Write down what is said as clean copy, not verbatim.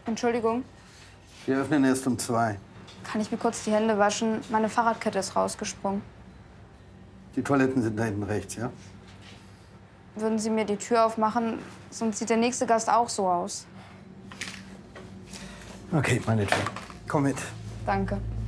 Entschuldigung, Wir öffnen erst um 2. kann ich mir kurz die Hände waschen? Meine Fahrradkette ist rausgesprungen. Die Toiletten sind da hinten rechts, ja? Würden Sie mir die Tür aufmachen? Sonst sieht der nächste Gast auch so aus. Okay, meinetwegen. Komm mit. Danke.